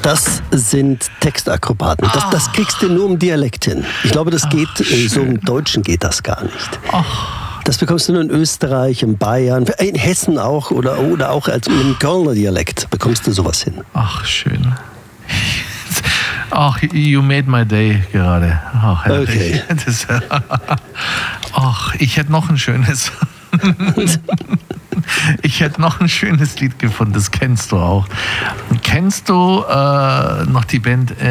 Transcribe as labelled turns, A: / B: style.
A: Das sind Textakrobaten. Das kriegst du nur im Dialekt hin. Ich glaube, das geht, so im Deutschen geht das gar nicht. Das bekommst du nur in Österreich, in Bayern, in Hessen auch oder auch als mit dem Kölner Dialekt bekommst du sowas hin.
B: Ach, schön. Ach, you made my day gerade. Ach, herrlich. Okay. Ich hätte noch ein schönes... Ich hätte noch ein schönes Lied gefunden, das kennst du auch. Kennst du noch die Band